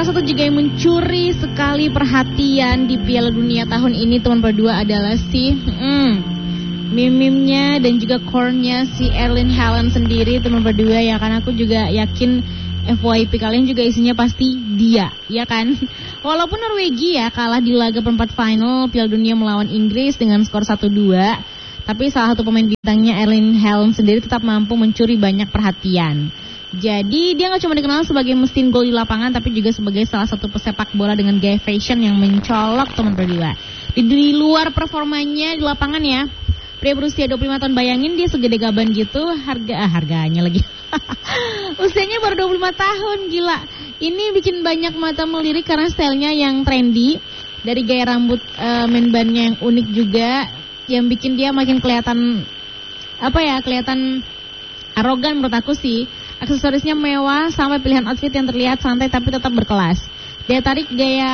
Salah satu juga yang mencuri sekali perhatian di Piala Dunia tahun ini teman berdua adalah si meme-nya dan juga core-nya si Erling Haaland sendiri teman berdua ya kan. Aku juga yakin FYP kalian juga isinya pasti dia, ya kan? Walaupun Norwegia kalah di laga perempat final Piala Dunia melawan Inggris dengan skor 1-2, tapi salah satu pemain bintangnya Erling Haaland sendiri tetap mampu mencuri banyak perhatian. Jadi dia gak cuma dikenal sebagai mesin gol di lapangan, tapi juga sebagai salah satu pesepak bola dengan gaya fashion yang mencolok teman berdua. Di luar performanya di lapangan ya, pria berusia 25 tahun, bayangin dia segede gaban gitu, harganya lagi. Usianya baru 25 tahun, gila. Ini bikin banyak mata melirik karena stylenya yang trendy, dari gaya rambut main bandnya yang unik juga, yang bikin dia makin kelihatan kelihatan arogan menurut aku sih. Aksesorisnya mewah sampai pilihan outfit yang terlihat santai tapi tetap berkelas. Daya tarik gaya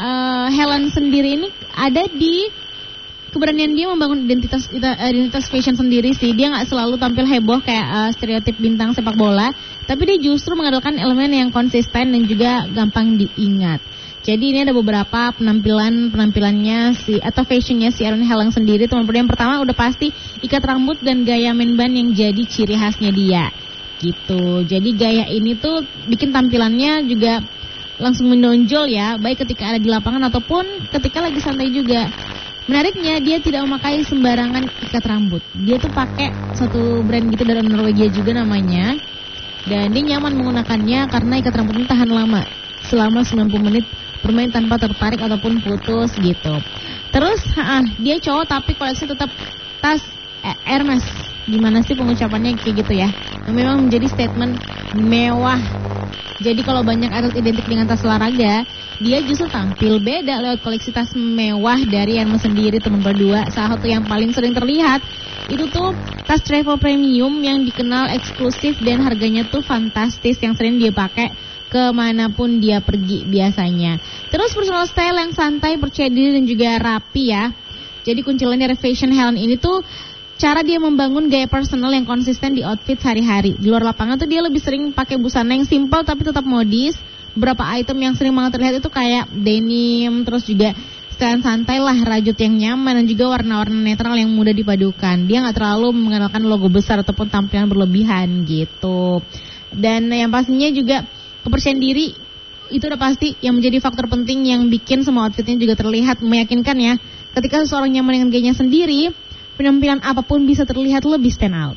Haaland sendiri ini ada di keberanian dia membangun identitas fashion sendiri sih. Dia nggak selalu tampil heboh kayak stereotip bintang sepak bola, tapi dia justru mengandalkan elemen yang konsisten dan juga gampang diingat. Jadi ini ada beberapa penampilannya atau fashionnya si Erling Haaland sendiri. Yang pertama udah pasti ikat rambut dan gaya main band yang jadi ciri khasnya dia. Gitu. Jadi gaya ini tuh bikin tampilannya juga langsung menonjol ya, baik ketika ada di lapangan ataupun ketika lagi santai juga. Menariknya dia tidak memakai sembarangan ikat rambut. Dia tuh pakai satu brand gitu dari Norwegia juga namanya. Dan dia nyaman menggunakannya karena ikat rambutnya tahan lama, selama 90 menit bermain tanpa tertarik ataupun putus gitu. Terus dia cowok tapi koleksi tetap tas Hermes. Gimana sih pengucapannya kayak gitu ya? Memang menjadi statement mewah. Jadi kalau banyak atlet identik dengan tas olahraga, dia justru tampil beda lewat koleksi tas mewah dari Hermes sendiri teman berdua. Salah satu yang paling sering terlihat itu tuh tas travel premium yang dikenal eksklusif dan harganya tuh fantastis, yang sering dia pakai kemanapun dia pergi biasanya. Terus personal style yang santai, percaya diri dan juga rapi ya. Jadi kuncilan dari fashion Haaland ini tuh cara dia membangun gaya personal yang konsisten di outfit sehari-hari. Di luar lapangan tuh dia lebih sering pakai busana yang simpel tapi tetap modis. Beberapa item yang sering banget terlihat itu kayak denim, terus juga stylian santai lah, rajut yang nyaman, dan juga warna-warna netral yang mudah dipadukan. Dia gak terlalu mengandalkan logo besar ataupun tampilan berlebihan gitu. Dan yang pastinya juga kepercayaan diri itu udah pasti yang menjadi faktor penting yang bikin semua outfitnya juga terlihat meyakinkan ya. Ketika seseorang nyaman dengan gayanya sendiri, penampilan apapun bisa terlihat lebih stand out.